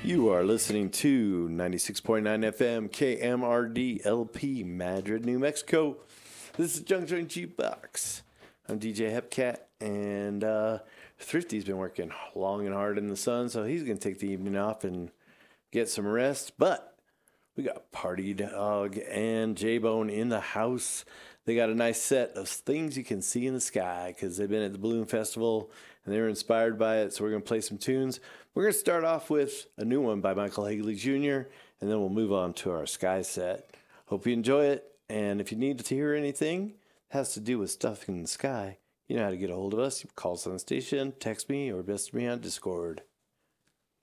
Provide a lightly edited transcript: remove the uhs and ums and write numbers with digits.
You are listening to 96.9 FM KMRD LP, Madrid, New Mexico. This is Junk Joint Jukebox. I'm DJ Hepcat, and Thrifty's been working long and hard in the sun, so he's going to take the evening off and get some rest. But we got Party Dog and J-Bone in the house. They got a nice set of things you can see in the sky because they've been at the Balloon Festival and they were inspired by it. So we're going to play some tunes. We're going to start off with a new one by Michael Hagley Jr. and then we'll move on to our sky set. Hope you enjoy it. And if you need to hear anything that has to do with stuff in the sky, you know how to get a hold of us. You call us on the station, text me, or message me on Discord.